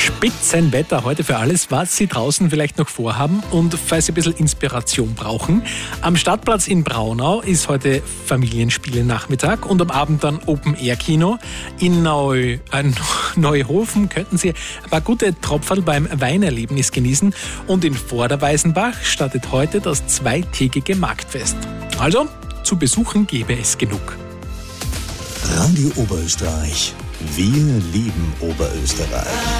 Spitzenwetter heute für alles, was Sie draußen vielleicht noch vorhaben und falls Sie ein bisschen Inspiration brauchen. Am Stadtplatz in Braunau ist heute Familienspiele-Nachmittag und am Abend dann Open-Air-Kino. In Neuhofen könnten Sie ein paar gute Tropferl beim Weinerlebnis genießen und in Vorderweisenbach startet heute das zweitägige Marktfest. Also, zu besuchen gäbe es genug. Radio Oberösterreich. Wir lieben Oberösterreich.